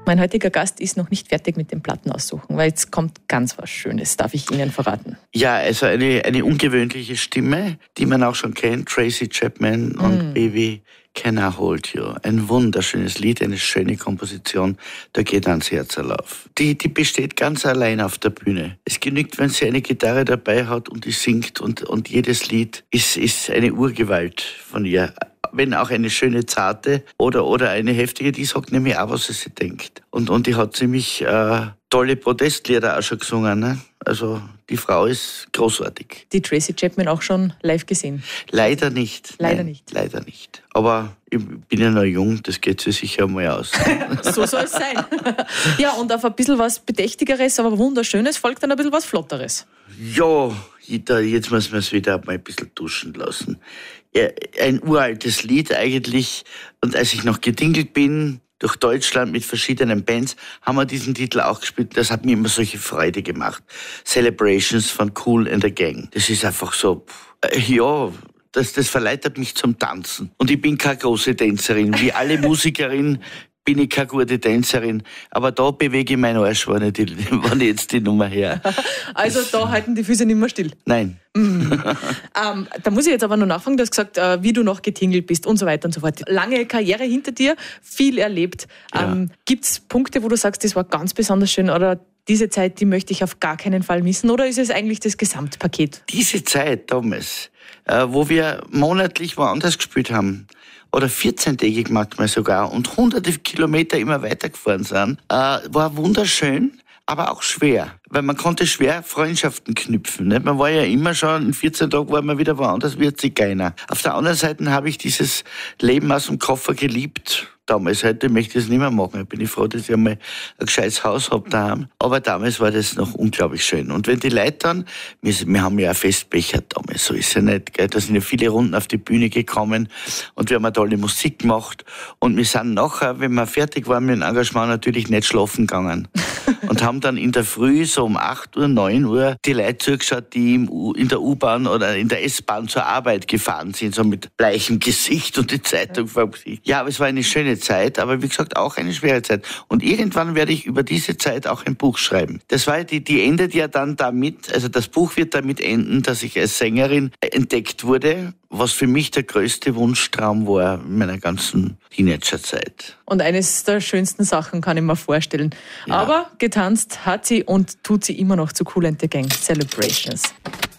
Mein heutiger Gast ist noch nicht fertig mit dem Platten aussuchen, weil jetzt kommt ganz was Schönes, darf ich Ihnen verraten. Ja, also eine ungewöhnliche Stimme, die man auch schon kennt, Tracy Chapman und Baby Can I Hold You. Ein wunderschönes Lied, eine schöne Komposition, da geht ans Herz auf. Die besteht ganz allein auf der Bühne. Es genügt, wenn sie eine Gitarre dabei hat und die singt und jedes Lied ist eine Urgewalt von ihr. Wenn auch eine schöne, zarte oder eine heftige, die sagt nämlich auch, was sie denkt. Und die hat ziemlich tolle Protestlieder auch schon gesungen. Ne? Also die Frau ist großartig. Die Tracy Chapman auch schon live gesehen? Leider nicht. Leider nicht. Leider nicht. Aber ich bin ja noch jung, das geht sich sicher mal aus. So soll es sein. Ja, und auf ein bisschen was Bedächtigeres, aber Wunderschönes folgt dann ein bisschen was Flotteres. Ja, jetzt muss man es wieder mal ein bisschen duschen lassen. Ja, ein uraltes Lied eigentlich. Und als ich noch gedingelt bin, durch Deutschland mit verschiedenen Bands, haben wir diesen Titel auch gespielt. Das hat mir immer solche Freude gemacht. Celebrations von Kool and the Gang. Das ist einfach so, das verleitet mich zum Tanzen. Und ich bin keine große Tänzerin. Wie alle Musikerinnen bin ich keine gute Tänzerin. Aber da bewege ich meinen Arsch, wenn ich jetzt die Nummer her. Also da halten die Füße nicht mehr still? Nein. Da muss ich jetzt aber noch nachfragen, du hast gesagt, wie du noch getingelt bist und so weiter und so fort. Lange Karriere hinter dir, viel erlebt. Ja. Gibt es Punkte, wo du sagst, das war ganz besonders schön oder diese Zeit, die möchte ich auf gar keinen Fall missen? Oder ist es eigentlich das Gesamtpaket? Diese Zeit damals, wo wir monatlich woanders gespielt haben, oder 14-tägig manchmal sogar und hunderte Kilometer immer weitergefahren sind, war wunderschön, aber auch schwer. Weil man konnte schwer Freundschaften knüpfen. Nicht? Man war ja immer schon, in 14 Tagen war man wieder woanders wie ein Zigeuner. Auf der anderen Seite habe ich dieses Leben aus dem Koffer geliebt. Damals, heute möchte ich es nicht mehr machen. Ich bin froh, dass ich einmal ein gescheites Haus habe daheim. Aber damals war das noch unglaublich schön. Und wenn die Leute dann, wir haben ja auch festbechert damals, so ist ja nicht, gell? Da sind ja viele Runden auf die Bühne gekommen und wir haben eine tolle Musik gemacht. Und wir sind nachher, wenn wir fertig waren mit dem Engagement, natürlich nicht schlafen gegangen. Und haben dann in der Früh, so um 8 Uhr, 9 Uhr, die Leute zugeschaut, die in der U-Bahn oder in der S-Bahn zur Arbeit gefahren sind, so mit bleichem Gesicht und die Zeitung vor dem Gesicht. Ja, aber es war eine schöne Zeit, aber wie gesagt auch eine schwere Zeit. Und irgendwann werde ich über diese Zeit auch ein Buch schreiben. Das war die endet ja dann damit, also das Buch wird damit enden, dass ich als Sängerin entdeckt wurde, was für mich der größte Wunschtraum war in meiner ganzen Teenagerzeit. Und eines der schönsten Sachen kann ich mir vorstellen. Ja. Aber getanzt hat sie und tut sie immer noch zu Kool and the Gang. Celebrations.